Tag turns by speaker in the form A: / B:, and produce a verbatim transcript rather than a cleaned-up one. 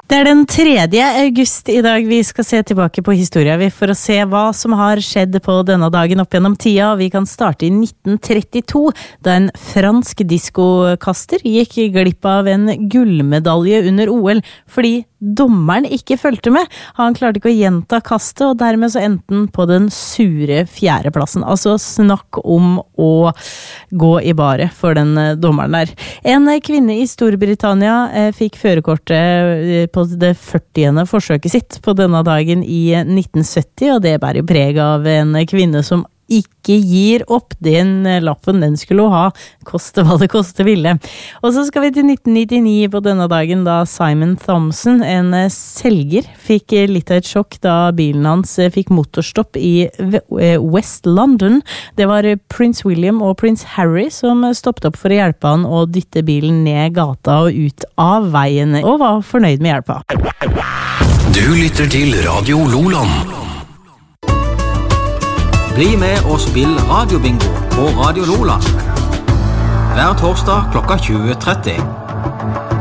A: Det er den tredje august I dag. Vi skal se tilbake på historien for å se hva som har skjedd på denne dagen opp gjennom tida. Vi kan starte I nitten trettito, da en fransk diskokaster gikk glipp av en gullmedalje under O L, fordi dommeren ikke følte med. Han klarte ikke å gjenta kastet, og dermed så endte han på den sure fjerdeplassen. Altså snakk om å gå I bare for den dommeren der. En kvinne I Storbritannia eh, fikk førerkortet på det førtiende forsøket sitt på denne dagen I nitten sytti, og det bærer preg av en kvinne som ikke gir opp. Den lappen den skulle ha, koste hva det koste ville. Og så skal vi til nitten nittini på denne dagen, da Simon Thompson, en selger, fikk litt av et sjokk da bilen hans fikk motorstopp I West London. Det var prins William og prins Harry som stoppet opp for å hjelpe han å dytte bilen ned gata og ut av veien, og var fornøyd med hjelpa.
B: Du lytter til Radio Loland.
C: Bli med og spill radiobingo på Radio Loland. Hver torsdag klokka tjue tretti.